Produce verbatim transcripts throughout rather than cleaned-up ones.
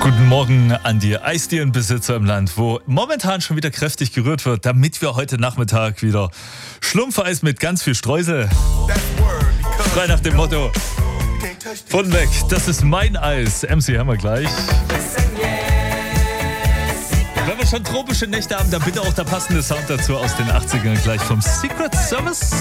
Guten Morgen an die Eisdielenbesitzer im Land, wo momentan schon wieder kräftig gerührt wird, damit wir heute Nachmittag wieder Schlumpfeis mit ganz viel Streusel. Frei nach dem Motto, von weg, das ist mein Eis. M C haben wir gleich. Wenn wir schon tropische Nächte haben, dann bitte auch der passende Sound dazu aus den achtzigern gleich vom Secret Service.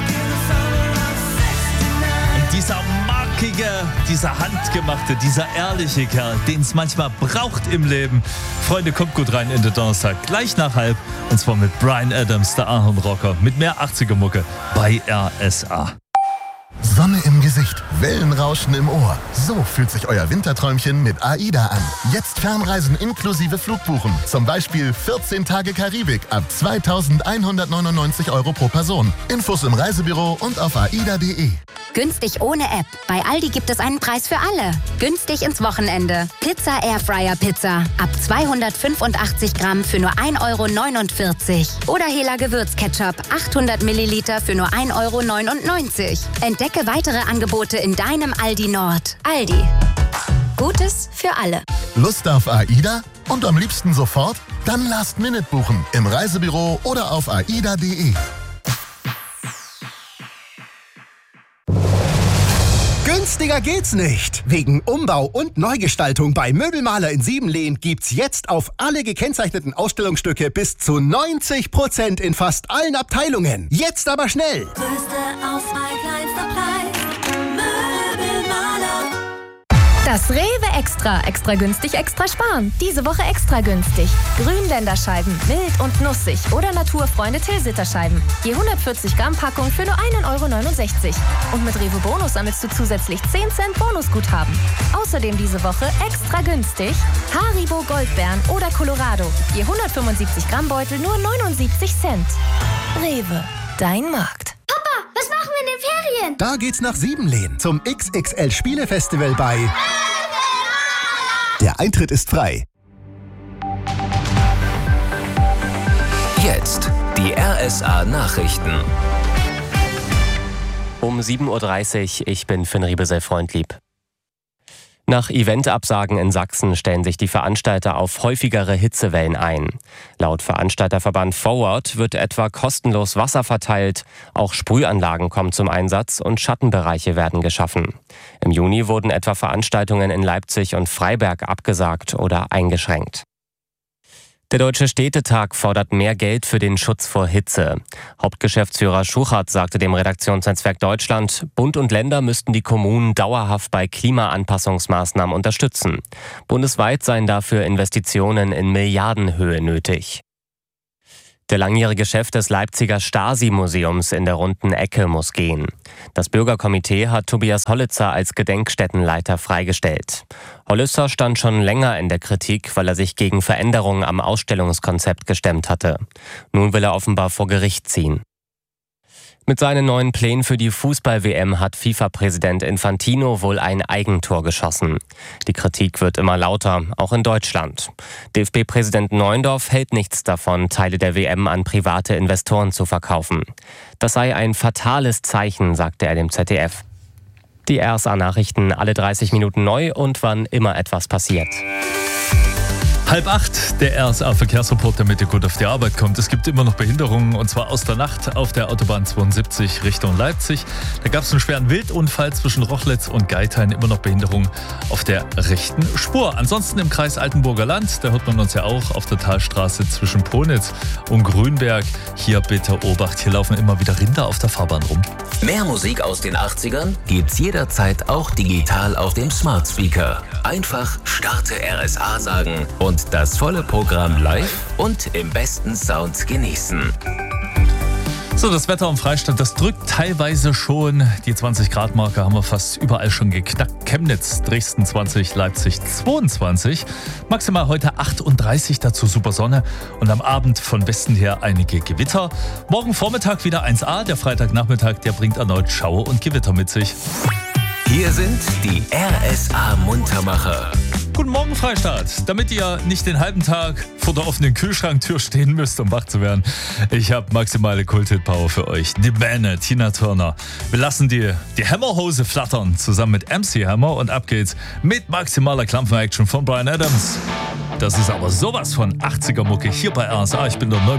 Und dieser markige, dieser handgemachte, dieser ehrliche Kerl, den es manchmal braucht im Leben. Freunde, kommt gut rein in den Donnerstag, gleich nach halb. Und zwar mit Bryan Adams, der Ahornrocker, mit mehr achtziger-Mucke bei R S A. Sonne im Gesicht, Wellenrauschen im Ohr. So fühlt sich euer Winterträumchen mit AIDA an. Jetzt Fernreisen inklusive Flugbuchen. Zum Beispiel vierzehn Tage Karibik ab zweitausendeinhundertneunundneunzig Euro pro Person. Infos im Reisebüro und auf aida punkt de. Günstig ohne App. Bei Aldi gibt es einen Preis für alle. Günstig ins Wochenende. Pizza Airfryer Pizza. Ab zweihundertfünfundachtzig Gramm für nur ein Euro neunundvierzig. Oder Hela Gewürzketchup. achthundert Milliliter für nur ein Euro neunundneunzig. Entdecke weitere Angebote in deinem Aldi Nord. Aldi. Gutes für alle. Lust auf AIDA? Und am liebsten sofort? Dann Last Minute buchen. Im Reisebüro oder auf aida punkt de. Günstiger geht's nicht. Wegen Umbau und Neugestaltung bei Möbelmaler in Siebenlehn gibt's jetzt auf alle gekennzeichneten Ausstellungsstücke bis zu neunzig Prozent in fast allen Abteilungen. Jetzt aber schnell. Größte Auswahl, kleinster Preis. Möbelmaler. Das Rewe Extra. Extra günstig, extra sparen. Diese Woche extra günstig. Grünländerscheiben, mild und nussig oder Naturfreunde Tilsiterscheiben. Je hundertvierzig Gramm Packung für nur ein Euro neunundsechzig. Und mit Rewe Bonus sammelst du zusätzlich zehn Cent Bonusguthaben. Außerdem diese Woche extra günstig Haribo Goldbeeren oder Colorado. Je hundertfünfundsiebzig Gramm Beutel nur neunundsiebzig Cent. Rewe, dein Markt. Papa, was machen wir in den Ferien? Da geht's nach Siebenlehn zum X X L Spielefestival bei... Der Eintritt ist frei. Jetzt die R S A Nachrichten. Um sieben Uhr dreißig, ich bin Finn Riebesell-Freundlieb. Nach Eventabsagen in Sachsen stellen sich die Veranstalter auf häufigere Hitzewellen ein. Laut Veranstalterverband Forward wird etwa kostenlos Wasser verteilt, auch Sprühanlagen kommen zum Einsatz und Schattenbereiche werden geschaffen. Im Juni wurden etwa Veranstaltungen in Leipzig und Freiberg abgesagt oder eingeschränkt. Der Deutsche Städtetag fordert mehr Geld für den Schutz vor Hitze. Hauptgeschäftsführer Schuchert sagte dem Redaktionsnetzwerk Deutschland, Bund und Länder müssten die Kommunen dauerhaft bei Klimaanpassungsmaßnahmen unterstützen. Bundesweit seien dafür Investitionen in Milliardenhöhe nötig. Der langjährige Chef des Leipziger Stasi-Museums in der Runden Ecke muss gehen. Das Bürgerkomitee hat Tobias Hollitzer als Gedenkstättenleiter freigestellt. Hollitzer stand schon länger in der Kritik, weil er sich gegen Veränderungen am Ausstellungskonzept gestemmt hatte. Nun will er offenbar vor Gericht ziehen. Mit seinen neuen Plänen für die Fußball-W M hat FIFA-Präsident Infantino wohl ein Eigentor geschossen. Die Kritik wird immer lauter, auch in Deutschland. D F B-Präsident Neuendorf hält nichts davon, Teile der W M an private Investoren zu verkaufen. Das sei ein fatales Zeichen, sagte er dem Z D F. Die R S A-Nachrichten alle dreißig Minuten neu und wann immer etwas passiert. Halb acht, der R S A-Verkehrsreport, damit ihr gut auf die Arbeit kommt. Es gibt immer noch Behinderungen, und zwar aus der Nacht auf der Autobahn zweiundsiebzig Richtung Leipzig. Da gab es einen schweren Wildunfall zwischen Rochlitz und Geithain. Immer noch Behinderung auf der rechten Spur. Ansonsten im Kreis Altenburger Land, da hört man uns ja auch auf der Talstraße zwischen Ponitz und Grünberg. Hier bitte Obacht, hier laufen immer wieder Rinder auf der Fahrbahn rum. Mehr Musik aus den achtzigern gibt's jederzeit auch digital auf dem Smart Speaker. Einfach Starte R S A sagen und das volle Programm live und im besten Sound genießen. So, das Wetter im Freistaat, das drückt teilweise schon. Die zwanzig Grad Marke haben wir fast überall schon geknackt. Chemnitz, Dresden zwanzig, Leipzig zweiundzwanzig. Maximal heute achtunddreißig, dazu super Sonne. Und am Abend von Westen her einige Gewitter. Morgen Vormittag wieder eins A. Der Freitagnachmittag, der bringt erneut Schauer und Gewitter mit sich. Hier sind die R S A Muntermacher. Guten Morgen, Freistaat. Damit ihr nicht den halben Tag vor der offenen Kühlschranktür stehen müsst, um wach zu werden, ich habe maximale Kult-Hit-Power für euch. Die Bände, Tina Turner. Wir lassen die, die Hammerhose flattern, zusammen mit M C Hammer, und ab geht's mit maximaler Klampfen-Action von Bryan Adams. Das ist aber sowas von achtziger Mucke hier bei R S A. Ich bin der Neu